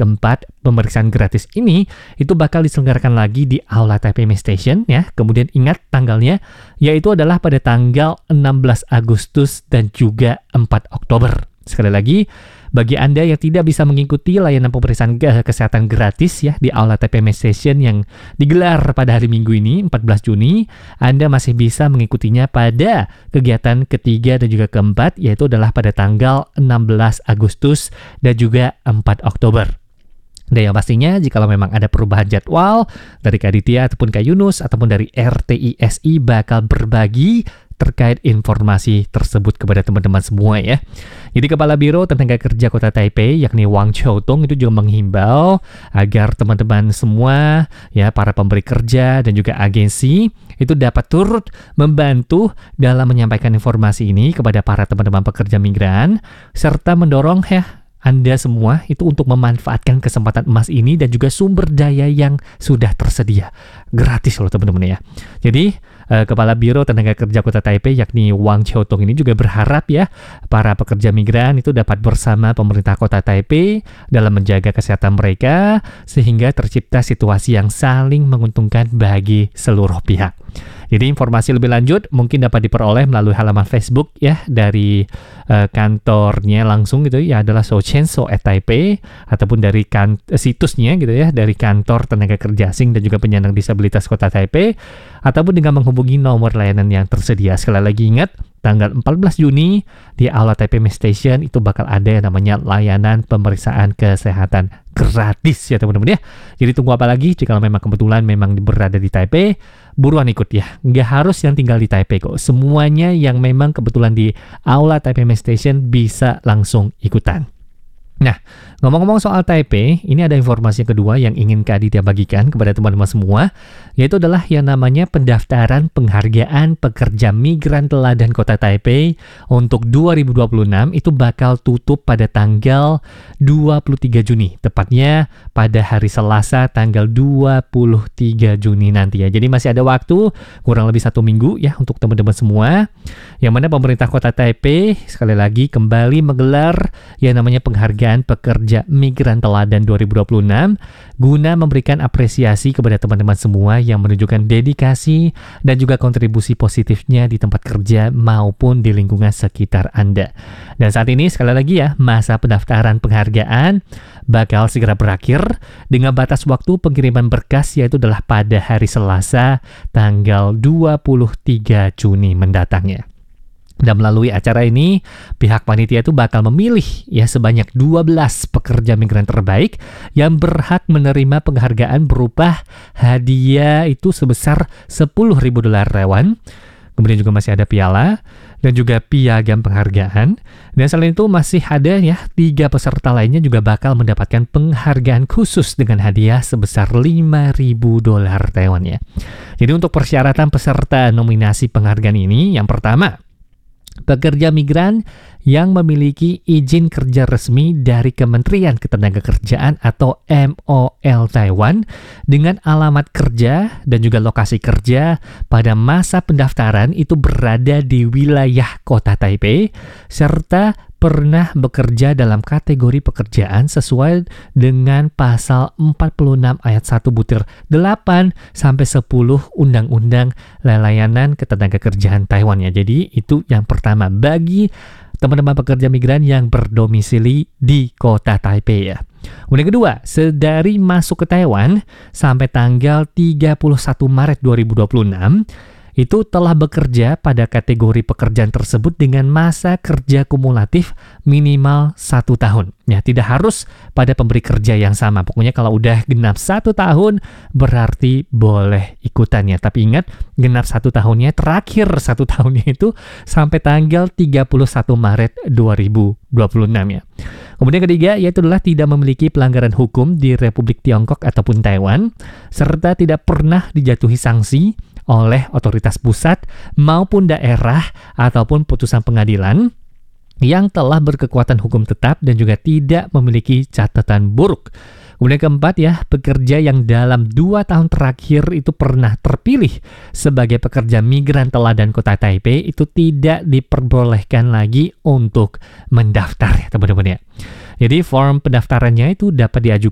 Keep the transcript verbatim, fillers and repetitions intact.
keempat, pemeriksaan gratis ini itu bakal diselenggarakan lagi di Aula Taipei Main Station ya. Kemudian ingat tanggalnya, yaitu adalah pada tanggal enam belas Agustus dan juga empat Oktober. Sekali lagi, bagi Anda yang tidak bisa mengikuti layanan pemeriksaan kesehatan gratis ya di Aula Taipei Main Station yang digelar pada hari Minggu ini, empat belas Juni, Anda masih bisa mengikutinya pada kegiatan ketiga dan juga keempat, yaitu adalah pada tanggal enam belas Agustus dan juga empat Oktober. Dan yang pastinya, jika memang ada perubahan jadwal dari Kak Aditya ataupun Kak Yunus ataupun dari R T I S I bakal berbagi terkait informasi tersebut kepada teman-teman semua ya. Jadi Kepala Biro Tenaga Kerja Kota Taipei yakni Wang Qiutong itu juga menghimbau agar teman-teman semua ya, para pemberi kerja dan juga agensi itu dapat turut membantu dalam menyampaikan informasi ini kepada para teman-teman pekerja migran serta mendorong ya Anda semua itu untuk memanfaatkan kesempatan emas ini dan juga sumber daya yang sudah tersedia. Gratis loh teman-teman ya. Jadi eh, Kepala Biro Tenaga Kerja Kota Taipei yakni Wang Qiutong ini juga berharap ya para pekerja migran itu dapat bersama pemerintah Kota Taipei dalam menjaga kesehatan mereka sehingga tercipta situasi yang saling menguntungkan bagi seluruh pihak. Jadi informasi lebih lanjut mungkin dapat diperoleh melalui halaman Facebook ya dari uh, kantornya langsung gitu ya, adalah Shouchenso at Taipei, ataupun dari kan, situsnya gitu ya dari kantor tenaga kerja asing dan juga penyandang disabilitas Kota Taipei, ataupun dengan menghubungi nomor layanan yang tersedia. Sekali lagi ingat, tanggal empat belas Juni di Aula Taipei Main Station itu bakal ada yang namanya layanan pemeriksaan kesehatan gratis ya teman-teman ya. Jadi tunggu apa lagi, jika memang kebetulan memang berada di Taipei, buruan ikut ya. Nggak harus yang tinggal di Taipei kok. Semuanya yang memang kebetulan di Aula Taipei Main Station bisa langsung ikutan. Nah, ngomong-ngomong soal Taipei, ini ada informasi yang kedua yang ingin Kak Aditya bagikan kepada teman-teman semua, yaitu adalah yang namanya pendaftaran penghargaan pekerja migran teladan Kota Taipei untuk dua ribu dua puluh enam itu bakal tutup pada tanggal dua puluh tiga Juni, tepatnya pada hari Selasa tanggal dua puluh tiga Juni nanti ya. Jadi masih ada waktu kurang lebih satu minggu ya untuk teman-teman semua, yang mana pemerintah Kota Taipei sekali lagi kembali menggelar yang namanya penghargaan pekerja migran teladan dua ribu dua puluh enam guna memberikan apresiasi kepada teman-teman semua yang menunjukkan dedikasi dan juga kontribusi positifnya di tempat kerja maupun di lingkungan sekitar Anda. Dan saat ini sekali lagi ya, masa pendaftaran penghargaan bakal segera berakhir dengan batas waktu pengiriman berkas yaitu adalah pada hari Selasa tanggal dua puluh tiga Juni mendatangnya. Dan melalui acara ini, pihak panitia itu bakal memilih ya sebanyak dua belas pekerja migran terbaik yang berhak menerima penghargaan berupa hadiah itu sebesar sepuluh ribu dolar Taiwan. Kemudian juga masih ada piala dan juga piagam penghargaan. Dan selain itu masih ada ya tiga peserta lainnya juga bakal mendapatkan penghargaan khusus dengan hadiah sebesar lima ribu dolar Taiwan ya. Jadi untuk persyaratan peserta nominasi penghargaan ini, yang pertama, pekerja migran yang memiliki izin kerja resmi dari Kementerian Ketenagakerjaan atau M O L Taiwan dengan alamat kerja dan juga lokasi kerja pada masa pendaftaran itu berada di wilayah Kota Taipei serta pernah bekerja dalam kategori pekerjaan sesuai dengan pasal empat puluh enam ayat satu butir delapan sampai sepuluh Undang-Undang Layanan Ketenagakerjaan Taiwan ya. Jadi itu yang pertama bagi teman-teman pekerja migran yang berdomisili di Kota Taipei ya. Kemudian kedua, sedari masuk ke Taiwan sampai tanggal tiga puluh satu Maret dua ribu dua puluh enam itu telah bekerja pada kategori pekerjaan tersebut dengan masa kerja kumulatif minimal satu tahun. Ya, tidak harus pada pemberi kerja yang sama. Pokoknya kalau udah genap satu tahun berarti boleh ikutannya. Tapi ingat, genap satu tahunnya, terakhir satu tahunnya itu sampai tanggal tiga puluh satu Maret dua ribu dua puluh enam ya. Kemudian ketiga, yaitu adalah tidak memiliki pelanggaran hukum di Republik Tiongkok ataupun Taiwan, serta tidak pernah dijatuhi sanksi oleh otoritas pusat maupun daerah ataupun putusan pengadilan yang telah berkekuatan hukum tetap dan juga tidak memiliki catatan buruk. Kemudian keempat ya, pekerja yang dalam dua tahun terakhir itu pernah terpilih sebagai pekerja migran teladan Kota Taipei itu tidak diperbolehkan lagi untuk mendaftar ya teman-teman ya. Jadi form pendaftarannya itu dapat diajukan